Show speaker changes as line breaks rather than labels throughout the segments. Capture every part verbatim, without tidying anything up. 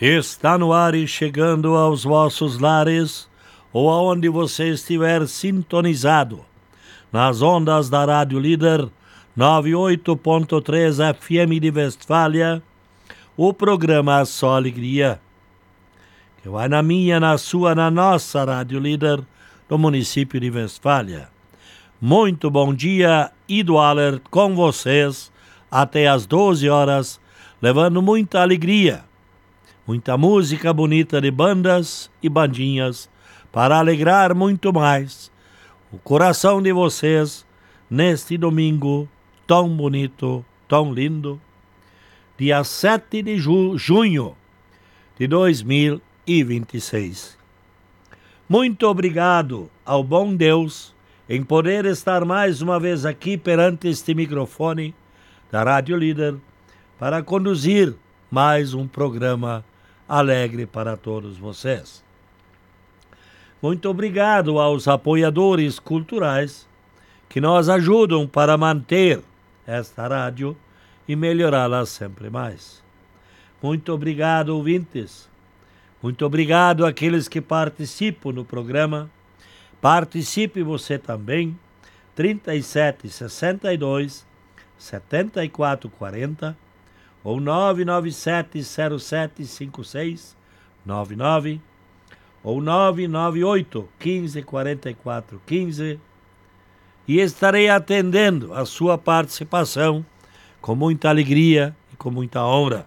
Está no ar e chegando aos vossos lares, ou aonde você estiver sintonizado, nas ondas da Rádio Líder noventa e oito ponto três F M de Westfália, o programa Só Alegria, que vai na minha, na sua, na nossa Rádio Líder do município de Westfália. Muito bom dia, Ido Aller com vocês até às doze horas, levando muita alegria, muita música bonita de bandas e bandinhas para alegrar muito mais o coração de vocês neste domingo tão bonito, tão lindo, dia sete de ju- junho de dois mil e vinte e seis. Muito obrigado ao bom Deus em poder estar mais uma vez aqui perante este microfone da Rádio Líder para conduzir mais um programa alegre para todos vocês. Muito obrigado aos apoiadores culturais que nos ajudam para manter esta rádio e melhorá-la sempre mais. Muito obrigado, ouvintes. Muito obrigado àqueles que participam no programa. Participe você também. trinta e sete, sessenta e dois, setenta e quatro, quarenta ou nove nove sete, zero sete cinco seis nove nove ou nove nove oito, quinze, quarenta e quatro, quinze, e estarei atendendo a sua participação com muita alegria e com muita honra.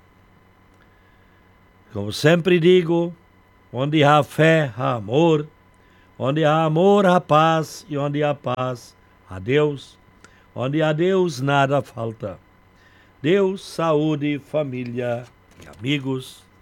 Como sempre digo, onde há fé, há amor, onde há amor, há paz, e onde há paz, há Deus, onde há Deus, nada falta. Deus, saúde, família e amigos.